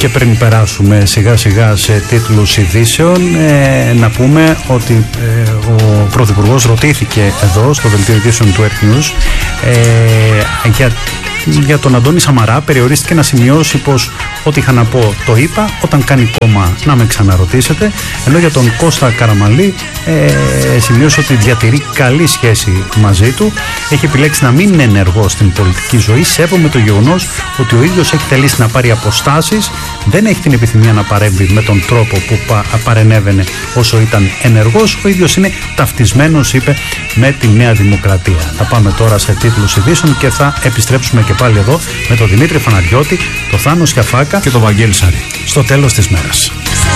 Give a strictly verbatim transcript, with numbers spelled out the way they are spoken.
Και πριν περάσουμε σιγά σιγά σε τίτλους ειδήσεων, ε, να πούμε ότι ε, ο Πρωθυπουργός ρωτήθηκε εδώ στο δελτίο ειδήσεων του Earth News ε, για, για τον Αντώνη Σαμαρά. Περιορίστηκε να σημειώσει πως ό,τι είχα να πω το είπα, όταν κάνει κόμμα να με ξαναρωτήσετε. Ενώ για τον Κώστα Καραμανλή ε, σημειώσει ότι διατηρεί καλή σχέση μαζί του. Έχει επιλέξει να μην είναι ενεργός στην πολιτική ζωή. Σέβομαι το γεγονός ότι ο ίδιος έχει θελήσει να πάρει αποστάσεις. Δεν έχει την επιθυμία να παρέμβει με τον τρόπο που πα, παρενέβαινε όσο ήταν ενεργός. Ο ίδιος είναι ταυτισμένος, είπε, με τη Νέα Δημοκρατία. Θα πάμε τώρα σε τίτλους ειδήσεων και θα επιστρέψουμε και πάλι εδώ με τον Δημήτρη Φαναριώτη, τον Θάνο Σιαφάκα και τον Βαγγέλη Σαρή στο τέλος της μέρας.